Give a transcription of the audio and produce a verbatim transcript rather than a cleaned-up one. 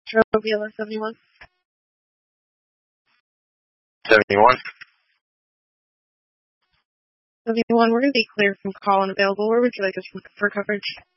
Trophy L S seventy-one. seventy-one. seventy-one, we're going to be clear from call and available. Where would you like us for coverage?